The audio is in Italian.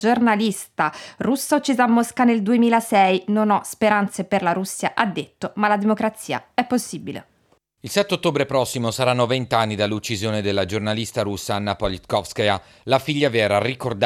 Giornalista russa uccisa a Mosca nel 2006. Non ho speranze per la Russia, ha detto, ma la democrazia è possibile. Il 7 ottobre prossimo saranno 20 anni dall'uccisione della giornalista russa Anna Politkovskaya. La figlia verrà ricordata